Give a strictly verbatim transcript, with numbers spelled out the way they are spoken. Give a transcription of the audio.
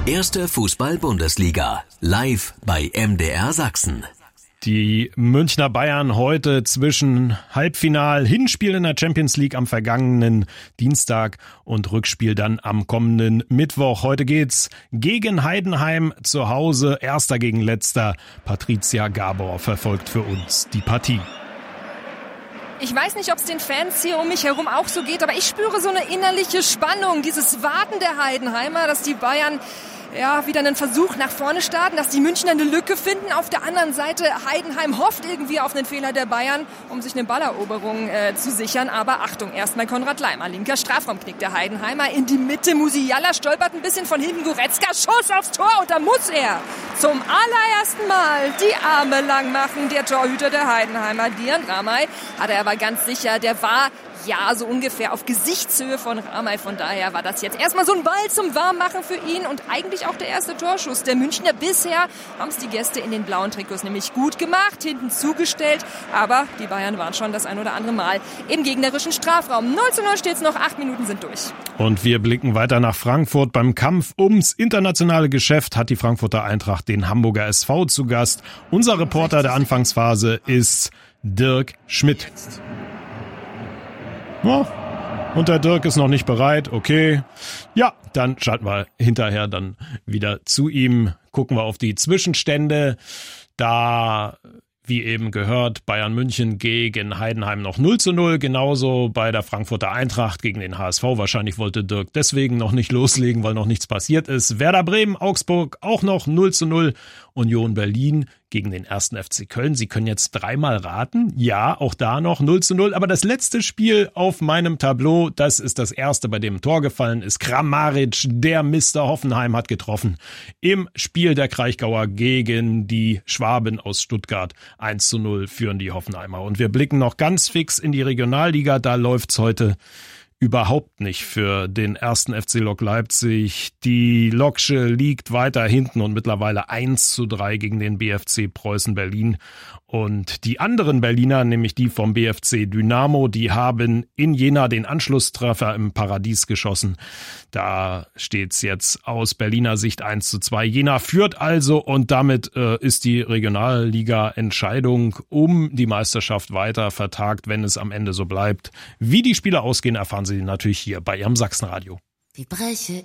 Erste Fußball-Bundesliga, live bei M D R Sachsen. Die Münchner Bayern heute zwischen Halbfinal-Hinspiel in der Champions League am vergangenen Dienstag und Rückspiel dann am kommenden Mittwoch. Heute geht's gegen Heidenheim zu Hause, erster gegen letzter. Patricia Gabor verfolgt für uns die Partie. Ich weiß nicht, ob es den Fans hier um mich herum auch so geht, aber ich spüre so eine innerliche Spannung, dieses Warten der Heidenheimer, dass die Bayern ja wieder einen Versuch nach vorne starten, dass die Münchner eine Lücke finden. Auf der anderen Seite Heidenheim hofft irgendwie auf einen Fehler der Bayern, um sich eine Balleroberung äh, zu sichern. Aber Achtung, erstmal Konrad Laimer, linker Strafraumknick der Heidenheimer in die Mitte. Musiala stolpert ein bisschen von hinten. Goretzka, Schuss aufs Tor und da muss er zum allerersten Mal die Arme lang machen. Der Torhüter der Heidenheimer, Dian Ramay, hat er aber ganz sicher, der war ja so ungefähr auf Gesichtshöhe von Ramay. Von daher war das jetzt erstmal so ein Ball zum Warmmachen für ihn und eigentlich auch der erste Torschuss der Münchner. Bisher haben es die Gäste in den blauen Trikots nämlich gut gemacht, hinten zugestellt, aber die Bayern waren schon das ein oder andere Mal im gegnerischen Strafraum. null zu null steht's noch, acht Minuten sind durch. Und wir blicken weiter nach Frankfurt. Beim Kampf ums internationale Geschäft hat die Frankfurter Eintracht den Hamburger S V zu Gast. Unser Reporter der Anfangsphase ist Dirk Schmidt. Ja, und der Dirk ist noch nicht bereit, okay. Ja, dann schalten wir hinterher dann wieder zu ihm, gucken wir auf die Zwischenstände. Da, wie eben gehört, Bayern München gegen Heidenheim noch null zu null, genauso bei der Frankfurter Eintracht gegen den H S V. Wahrscheinlich wollte Dirk deswegen noch nicht loslegen, weil noch nichts passiert ist. Werder Bremen, Augsburg auch noch null zu null. Union Berlin gegen den ersten F C Köln. Sie können jetzt dreimal raten. Ja, auch da noch null zu null. Aber das letzte Spiel auf meinem Tableau, das ist das erste, bei dem ein Tor gefallen ist. Kramaric, der Mister Hoffenheim, hat getroffen. Im Spiel der Kraichgauer gegen die Schwaben aus Stuttgart. eins zu null führen die Hoffenheimer. Und wir blicken noch ganz fix in die Regionalliga. Da läuft's heute überhaupt nicht für den ersten F C Lok Leipzig. Die Loksche liegt weiter hinten und mittlerweile eins zu drei gegen den B F C Preußen Berlin. Und die anderen Berliner, nämlich die vom B F C Dynamo, die haben in Jena den Anschlusstreffer im Paradies geschossen. Da steht's jetzt aus Berliner Sicht eins zu zwei. Jena führt also und damit äh, ist die Regionalliga-Entscheidung um die Meisterschaft weiter vertagt, wenn es am Ende so bleibt. Wie die Spiele ausgehen, erfahren Sie natürlich hier bei Ihrem Sachsenradio. Wie breche